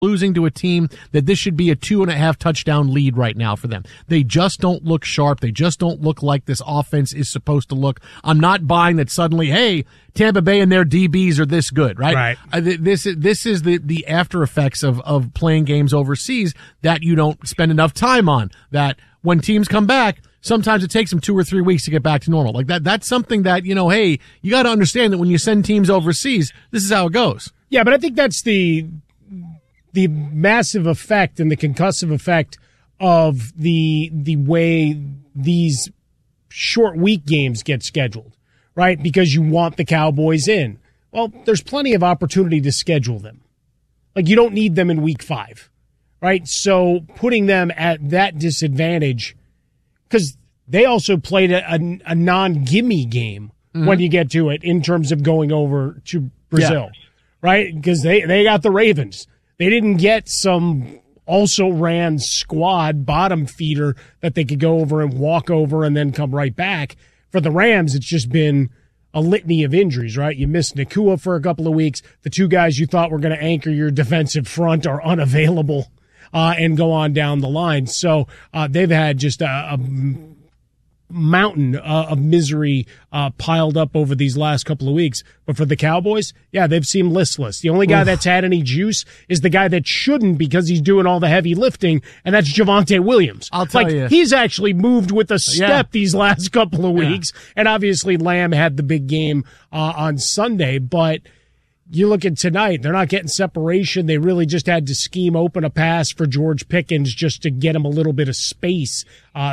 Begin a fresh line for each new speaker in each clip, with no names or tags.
losing to a team that this should be a 2.5 touchdown lead right now for them. They just don't look sharp. They just don't look like this offense is supposed to look. I'm not buying that suddenly, hey, Tampa Bay and their DBs are this good, right? This is the after effects of playing games overseas that you don't spend enough time on. That when teams come back, sometimes it takes them 2 or 3 weeks to get back to normal. Like that's something that, hey, you got to understand that when you send teams overseas, this is how it goes.
Yeah, but I think that's the massive effect and the concussive effect of the way these short week games get scheduled, right? Because you want the Cowboys in. Well, there's plenty of opportunity to schedule them. Like, you don't need them in week 5, right? So putting them at that disadvantage, because they also played a non-gimme game when you get to it in terms of going over to Brazil, right? Because they got the Ravens. They didn't get some also-ran squad bottom feeder that they could go over and walk over and then come right back. For the Rams, it's just been a litany of injuries, right? You missed Nakua for a couple of weeks. The 2 guys you thought were going to anchor your defensive front are unavailable and go on down the line. So they've had just a mountain of misery piled up over these last couple of weeks. But for the Cowboys, they've seemed listless. The only guy that's had any juice is the guy that shouldn't, because he's doing all the heavy lifting, and that's Javonte Williams.
I'll tell you.
He's actually moved with a step these last couple of weeks. And obviously Lamb had the big game on Sunday, but you look at tonight, they're not getting separation. They really just had to scheme open a pass for George Pickens just to get him a little bit of space.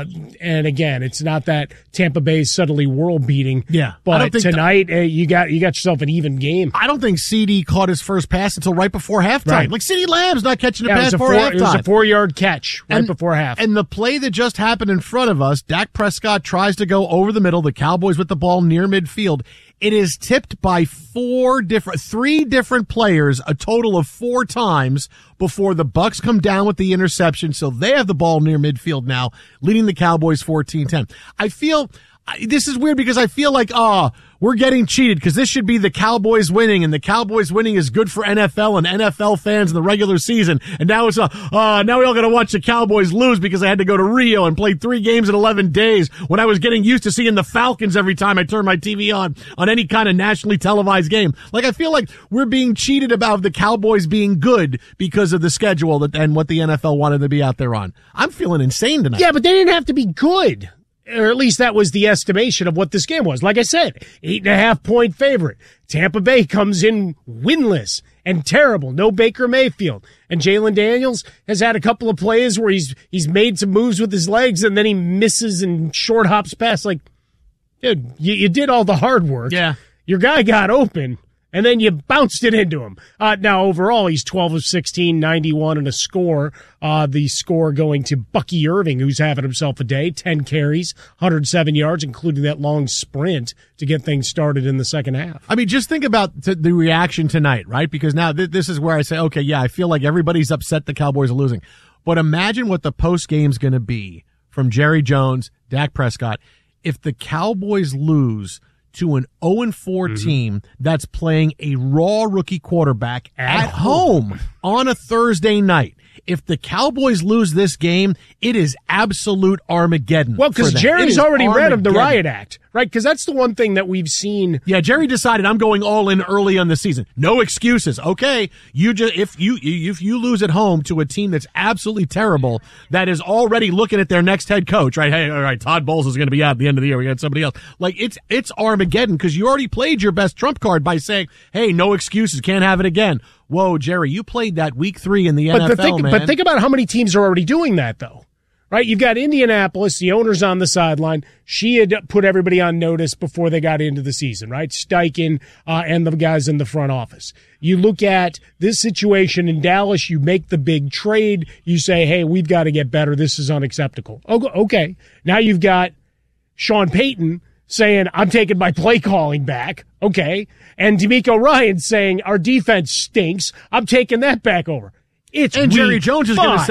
And again, it's not that Tampa Bay is suddenly world beating.
Yeah.
But tonight, you got yourself an even game.
I don't think CD caught his first pass until right before halftime.
Right.
Like, CeeDee Lamb's not catching a pass before halftime.
It was a 4-yard catch before half.
And the play that just happened in front of us, Dak Prescott tries to go over the middle, the Cowboys with the ball near midfield. It is tipped by 3 different players, a total of 4 times before the Bucs come down with the interception. So they have the ball near midfield now, leading the Cowboys 14-10. I feel this is weird because I feel like, we're getting cheated because this should be the Cowboys winning, and the Cowboys winning is good for NFL and NFL fans in the regular season. And now it's now we all got to watch the Cowboys lose because I had to go to Rio and play 3 games in 11 days when I was getting used to seeing the Falcons every time I turned my TV on any kind of nationally televised game. Like, I feel like we're being cheated about the Cowboys being good because of the schedule and what the NFL wanted to be out there on. I'm feeling insane tonight.
Yeah, but they didn't have to be good. Or at least that was the estimation of what this game was. Like I said, 8.5-point favorite. Tampa Bay comes in winless and terrible. No Baker Mayfield. And Jalen Daniels has had a couple of plays where he's made some moves with his legs and then he misses and short hops past. Like, dude, you did all the hard work.
Yeah.
Your guy got open, and then you bounced it into him. Now, overall, he's 12 of 16, 91, and a score. The score going to Bucky Irving, who's having himself a day. 10 carries, 107 yards, including that long sprint to get things started in the second half.
I mean, just think about the reaction tonight, right? Because now this is where I say, okay, I feel like everybody's upset the Cowboys are losing. But imagine what the post-game's going to be from Jerry Jones, Dak Prescott, if the Cowboys lose to an 0-4 team that's playing a raw rookie quarterback at home on a Thursday night. If the Cowboys lose this game, it is absolute Armageddon.
Well, because Jerry's already read of the Riot Act, right? Because that's the one thing that we've seen.
Yeah, Jerry decided I'm going all in early on the season. No excuses. Okay, if you lose at home to a team that's absolutely terrible, that is already looking at their next head coach, right? Hey, all right, Todd Bowles is going to be out at the end of the year. We got somebody else. Like, it's Armageddon because you already played your best trump card by saying, hey, no excuses, can't have it again. Whoa, Jerry, you played that week 3 in the NFL, man.
But think about how many teams are already doing that, though. Right? You've got Indianapolis, the owner's on the sideline. She had put everybody on notice before they got into the season, right? Steichen and the guys in the front office. You look at this situation in Dallas, you make the big trade. You say, hey, we've got to get better. This is unacceptable. Okay. Now you've got Sean Payton saying, I'm taking my play calling back. Okay. And DeMeco Ryan saying, our defense stinks. I'm taking that back over.
And Jerry Jones is going to say,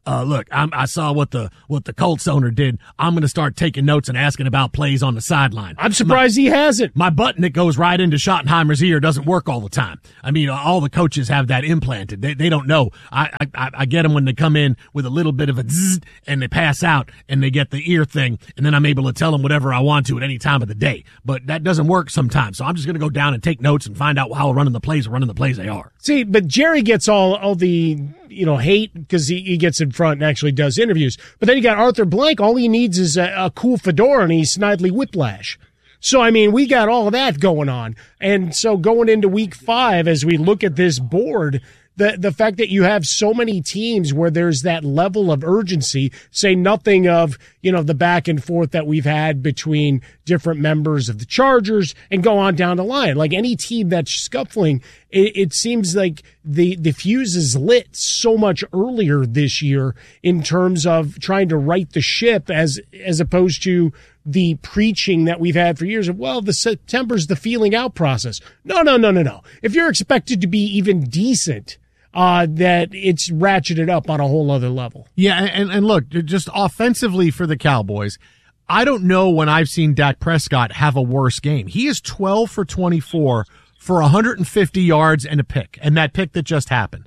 look, I saw what the Colts owner did. I'm going to start taking notes and asking about plays on the sideline.
I'm surprised he hasn't.
My button that goes right into Schottenheimer's ear doesn't work all the time. I mean, all the coaches have that implanted. They don't know. I get them when they come in with a little bit of a zzz and they pass out and they get the ear thing, and then I'm able to tell them whatever I want to at any time of the day. But that doesn't work sometimes. So I'm just going to go down and take notes and find out how running the plays they are.
See, but Jerry gets all the hate because he gets in front and actually does interviews. But then you got Arthur Blank. All he needs is a cool fedora and he's Snidely Whiplash. So, I mean, we got all of that going on. And so going into week 5, as we look at this board, the fact that you have so many teams where there's that level of urgency, say nothing of, the back and forth that we've had between different members of the Chargers and go on down the line. Like any team that's scuffling, it seems like the fuse is lit so much earlier this year in terms of trying to right the ship as opposed to the preaching that we've had for years of, well, the September's the feeling out process. No. If you're expected to be even decent, that it's ratcheted up on a whole other level.
Yeah, and look, just offensively for the Cowboys, I don't know when I've seen Dak Prescott have a worse game. He is 12 for 24 for 150 yards and a pick, and that pick that just happened.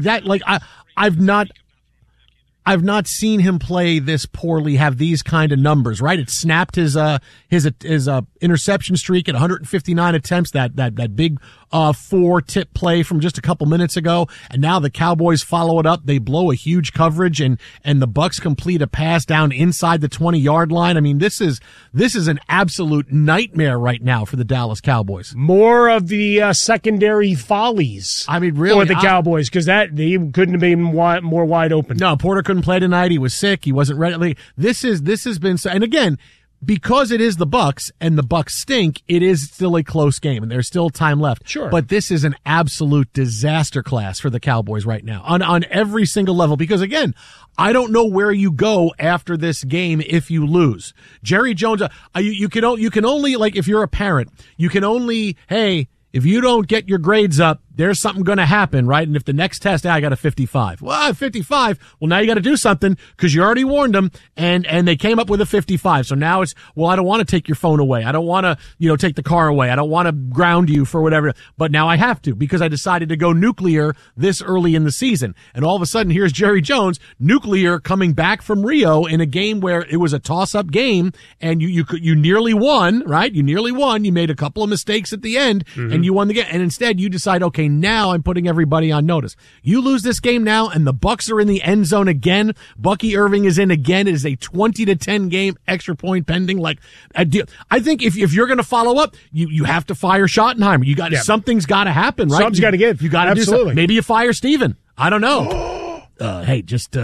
I've not seen him play this poorly, have these kind of numbers, right? It snapped his interception streak at 159 attempts, that big 4-tip play from just a couple minutes ago. And now the Cowboys follow it up. They blow a huge coverage and the Bucs complete a pass down inside the 20-yard line. I mean, this is an absolute nightmare right now for the Dallas Cowboys.
More of the secondary follies.
I mean, really,
for the Cowboys, because he couldn't have been more wide open.
No, Porter couldn't play tonight. He was sick. He wasn't ready. This has been so, and again, because it is the Bucs and the Bucs stink, it is still a close game and there's still time left.
Sure.
But this is an absolute disaster class for the Cowboys right now on every single level, because again, I don't know where you go after this game if you lose. Jerry Jones, you can only, like, if you're a parent, you can only, hey, if you don't get your grades up, there's something going to happen, right? And if the next test, I got a 55. Well, I have 55. Well, now you got to do something because you already warned them, and they came up with a 55. So now it's, well, I don't want to take your phone away. I don't want to, take the car away. I don't want to ground you for whatever. But now I have to because I decided to go nuclear this early in the season. And all of a sudden, here's Jerry Jones, nuclear, coming back from Rio in a game where it was a toss-up game, and you nearly won, right? You nearly won. You made a couple of mistakes at the end, and you won the game. And instead, you decide, okay, now I'm putting everybody on notice. You lose this game now, and the Bucs are in the end zone again. Bucky Irving is in again. It is a 20-10 game, extra point pending. Like, I think if you're going to follow up, you have to fire Schottenheimer. Something's got to happen, right?
Something's got to give.
You got to do something. Maybe you fire Steven. I don't know. Hey, just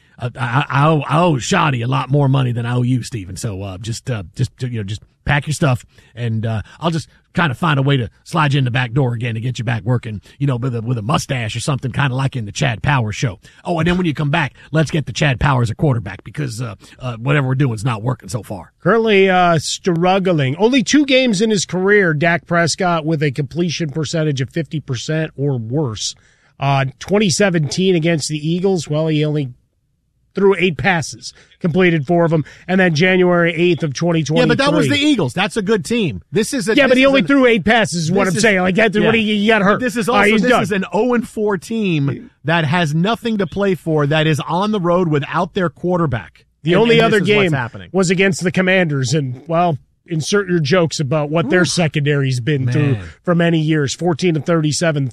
I owe Shoddy a lot more money than I owe you, Steven. So just pack your stuff, and I'll just kind of find a way to slide you in the back door again to get you back working, with a mustache or something, kind of like in the Chad Powers show. Oh, and then when you come back, let's get the Chad Powers at quarterback, because whatever we're doing is not working so far.
Currently struggling. Only 2 games in his career, Dak Prescott with a completion percentage of 50% or worse. 2017 against the Eagles, well, he only threw 8 passes, completed 4 of them, and then January 8th of 2023.
Yeah, but that was the Eagles. That's a good team. This is
but he only threw 8 passes is what I'm saying. Like, that, yeah. He got hurt.
This is also this is an 0-4 team that has nothing to play for, that is on the road without their quarterback.
The only other game was against the Commanders, and, well, insert your jokes about what their secondary's been through for many years. 14 of 37,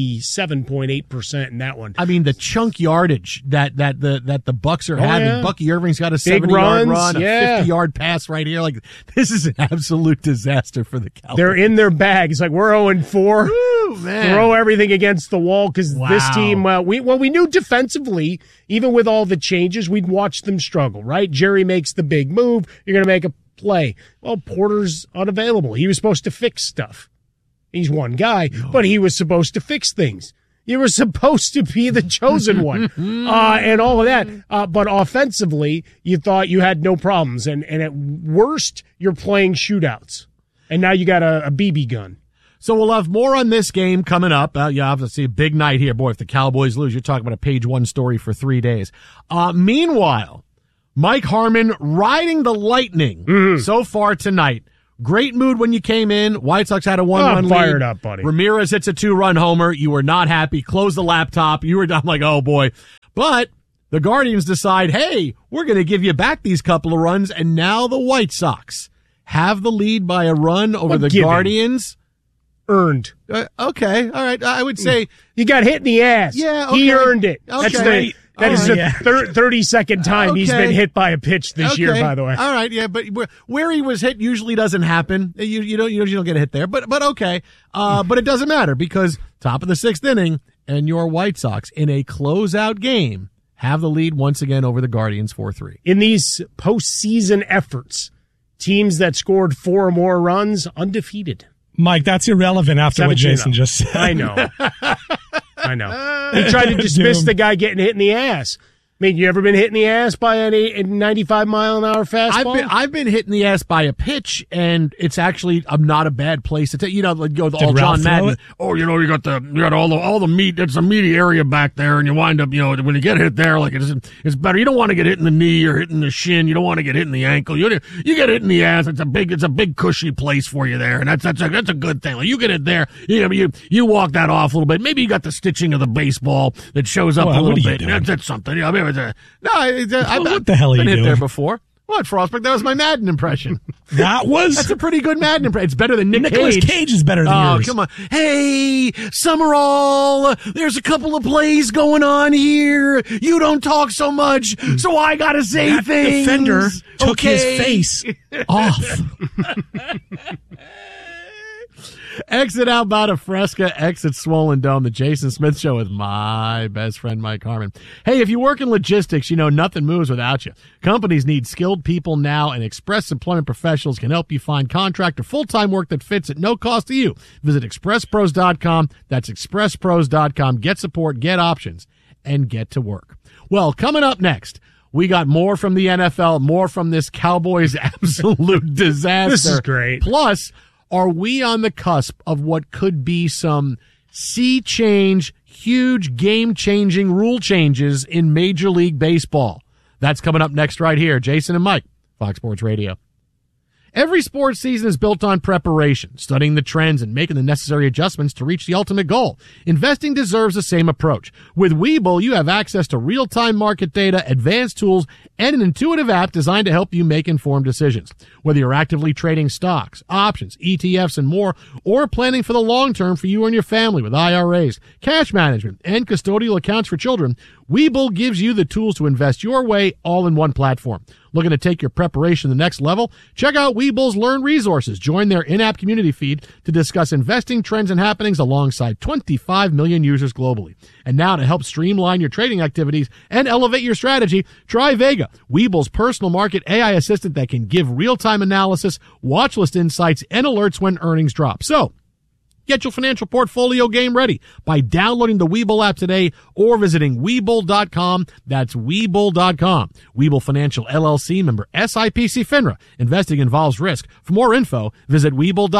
37.8% in that one.
I mean, the chunk yardage that the Bucs are having. Yeah. Bucky Irving's got a 70-yard run, a 50-yard pass right here. Like, this is an absolute disaster for the Cowboys.
They're in their bags. Like, we're 0-4. Throw everything against the wall, because this team, we knew defensively, even with all the changes, we'd watch them struggle, right? Jerry makes the big move. You're going to make a play. Well, Porter's unavailable. He was supposed to fix stuff. He's one guy, but he was supposed to fix things. You were supposed to be the chosen one, and all of that. But offensively, you thought you had no problems. And at worst, you're playing shootouts. And now you got a BB gun.
So we'll have more on this game coming up. Obviously a big night here. Boy, if the Cowboys lose, you're talking about a page one story for 3 days. Meanwhile, Mike Harmon riding the lightning so far tonight. Great mood when you came in. White Sox had a 1-run lead.
Fired up, buddy.
Ramirez hits a 2-run homer. You were not happy. Close the laptop. You were done like, oh boy. But the Guardians decide, hey, we're going to give you back these couple of runs. And now the White Sox have the lead by a run over the Guardians.
Earned.
Okay. All right. I would say
he got hit in the ass.
Yeah. Okay.
He earned it.
Okay.
That is the 32nd time he's been hit by a pitch this year, by the way.
All right, yeah, but where he was hit usually doesn't happen. You don't get hit there, but okay. But it doesn't matter because top of the 6th inning and your White Sox in a closeout game have the lead once again over the Guardians 4-3.
In these postseason efforts, teams that scored 4 or more runs undefeated.
Mike, that's irrelevant after what Jason just said.
I know. He tried to dismiss the guy getting hit in the ass. I mean, you ever been hit in the ass by a 95-mile-an-hour fastball?
I've been hit in the ass by a pitch, and it's actually not a bad place to take. Like go all John Madden. Oh, you got all the meat. It's a meaty area back there, and you wind up, when you get hit there, like it's better. You don't want to get hit in the knee or hit in the shin. You don't want to get hit in the ankle. You get hit in the ass. It's a big cushy place for you there, and that's a good thing. Like you get it there, you walk that off a little bit. Maybe you got the stitching of the baseball that shows up a little bit. That's something. I've
what the hell are you
been hit
doing?
there before. What, Frostberg? That was my Madden impression. That's a pretty good Madden impression. It's better than Nicolas
Cage is better than yours.
Oh, come on. Hey, Summerall, there's a couple of plays going on here. You don't talk so much, so I gotta say
that
things.
Defender took his face off.
Exit outbound of Fresca, exit Swollen Dome. The Jason Smith Show with my best friend, Mike Harmon. Hey, if you work in logistics, nothing moves without you. Companies need skilled people now, and Express Employment Professionals can help you find contract or full-time work that fits at no cost to you. Visit expresspros.com. That's expresspros.com. Get support, get options, and get to work. Well, coming up next, we got more from the NFL, more from this Cowboys absolute disaster.
This is great.
Plus, are we on the cusp of what could be some sea change, huge game-changing rule changes in Major League Baseball? That's coming up next right here. Jason and Mike, Fox Sports Radio. Every sports season is built on preparation, studying the trends and making the necessary adjustments to reach the ultimate goal. Investing deserves the same approach. With Webull, you have access to real-time market data, advanced tools, and an intuitive app designed to help you make informed decisions. Whether you're actively trading stocks, options, ETFs, and more, or planning for the long term for you and your family with IRAs, cash management, and custodial accounts for children, Webull gives you the tools to invest your way all in one platform. Looking to take your preparation to the next level? Check out Webull's Learn Resources. Join their in-app community feed to discuss investing trends and happenings alongside 25 million users globally. And now to help streamline your trading activities and elevate your strategy, try Vega, Webull's personal market AI assistant that can give real-time analysis, watch list insights, and alerts when earnings drop. So, get your financial portfolio game ready by downloading the Webull app today or visiting Webull.com. That's Webull.com. Webull Financial LLC, member SIPC FINRA. Investing involves risk. For more info, visit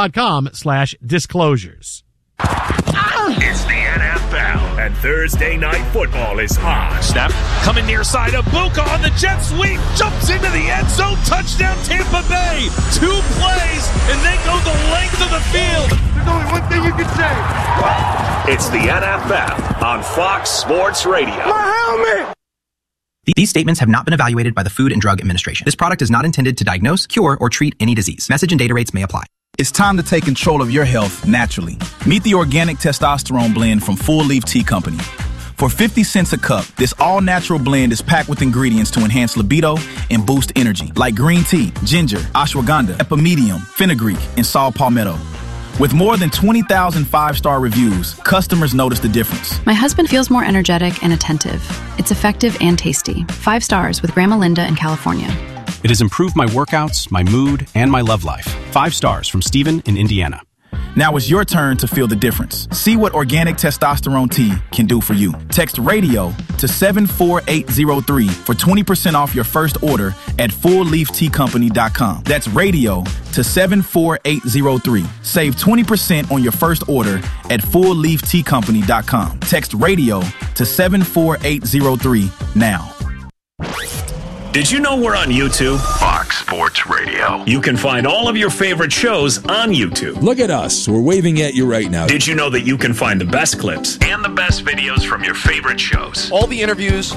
Webull.com/disclosures.
It's the NFL, and Thursday Night Football is on.
Snap coming near side of Buka on the jet sweep, jumps into the end zone, touchdown Tampa Bay. 2 plays, and they go the length of the field.
There's only one thing you can say.
It's the NFL on Fox Sports Radio.
My helmet!
These statements have not been evaluated by the Food and Drug Administration. This product is not intended to diagnose, cure, or treat any disease. Message and data rates may apply.
It's time to take control of your health naturally. Meet the organic testosterone blend from Full Leaf Tea Company. For 50 cents a cup, this all-natural blend is packed with ingredients to enhance libido and boost energy, like green tea, ginger, ashwagandha, epimedium, fenugreek, and saw palmetto. With more than 20,000 five-star reviews, customers notice the difference.
My husband feels more energetic and attentive. It's effective and tasty. 5 stars with Grandma Linda in California.
It has improved my workouts, my mood, and my love life. 5 stars from Steven in Indiana.
Now it's your turn to feel the difference. See what Organic Testosterone Tea can do for you. Text RADIO to 74803 for 20% off your first order at fullleafteacompany.com. That's RADIO to 74803. Save 20% on your first order at fullleafteacompany.com. Text RADIO to 74803 now.
Did you know we're on YouTube? Fox Sports Radio. You can find all of your favorite shows on YouTube.
Look at us. We're waving at you right now.
Did you know that you can find the best clips and the best videos from your favorite shows?
All the interviews,